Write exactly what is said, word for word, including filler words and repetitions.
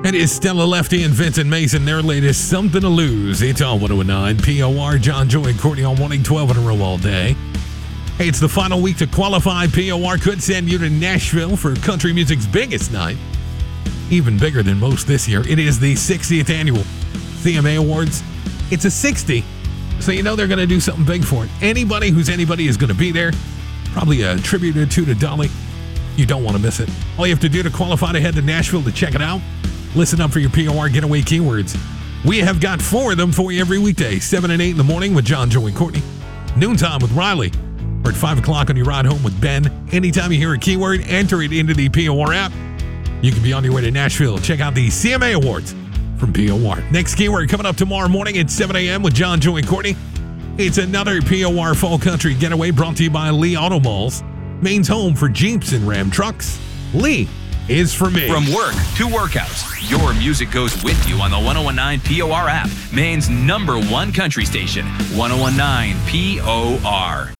It is Stella Lefty and Vincent Mason, their latest Something to Lose. It's on one oh nine P O R. John, Joy, and Courtney on one twelve in a row all day. Hey, it's the final week to qualify. P O R could send you to Nashville for country music's biggest night. Even bigger than most this year. It is the sixtieth annual C M A Awards. It's a sixty, so you know they're going to do something big for it. Anybody who's anybody is going to be there. Probably a tribute or two to Dolly. You don't want to miss it. All you have to do to qualify to head to Nashville to check it out, listen up for your P O R Getaway keywords. We have got four of them for you every weekday, seven and eight in the morning with John, Joey, and Courtney. Noontime with Riley. Or at five o'clock on your ride home with Ben. Anytime you hear a keyword, enter it into the P O R app. You can be on your way to Nashville. Check out the C M A Awards from P O R. Next keyword coming up tomorrow morning at seven a.m. with John, Joey, and Courtney. It's another P O R Fall Country Getaway brought to you by Lee Auto Malls, Maine's home for Jeeps and Ram trucks. Lee is for me. From work to workouts, your music goes with you on the ten nineteen P O R app, Maine's number one country station, ten nineteen P O R.